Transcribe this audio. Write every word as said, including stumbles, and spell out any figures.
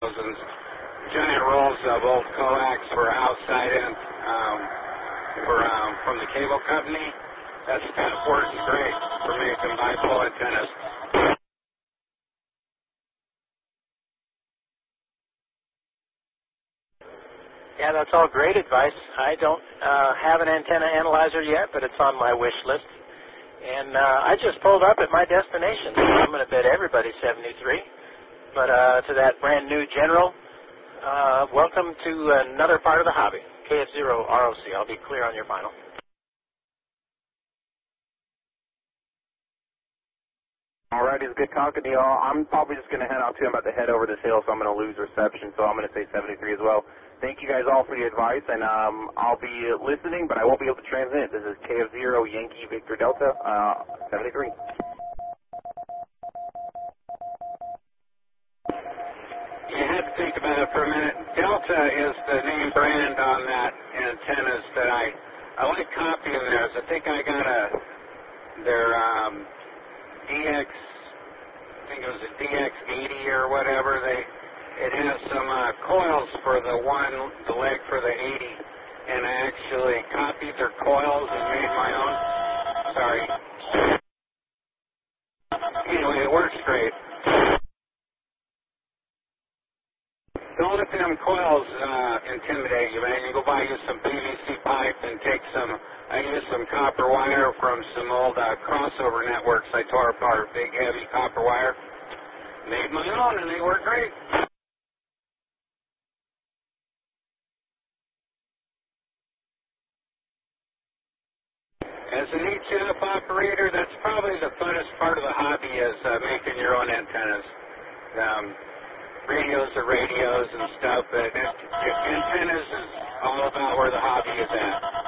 and giant rolls of old coax for outside in um, for um, from the cable company. That stuff works great for making dipole antennas. Yeah, that's all great advice. I don't uh, have an antenna analyzer yet, but it's on my wish list. And uh, I just pulled up at my destination. I'm going to bet everybody's seventy-three. But uh, to that brand new General, uh, welcome to another part of the hobby. K F zero R O C. I'll be clear on your final. Alright, it's good talking to y'all. I'm probably just going to head out too. I'm about to head over this hill, so I'm going to lose reception, so I'm going to say seventy-three as well. Thank you guys all for the advice, and um, I'll be listening, but I won't be able to transmit. This is K F zero Yankee Victor Delta, uh, seventy-three. You had to think about it for a minute. Delta is the name brand on that antennas that I I like copying theirs. I think I got a their um, D X. I think it was a D X eighty or whatever. They it has some uh, coils for the one, the leg for the eighty, and I actually copied their coils and made my own. Sorry. Anyway, it works great. Don't let them coils uh, intimidate you, man. You go buy you some P V C pipe and take some, I used some copper wire from some old uh, crossover networks I tore apart, big heavy copper wire. Made my own and they work great. As an H F operator, that's probably the funnest part of the hobby is uh, making your own antennas. Um, Radios are radios and stuff, but antennas is all about where the hobby is at.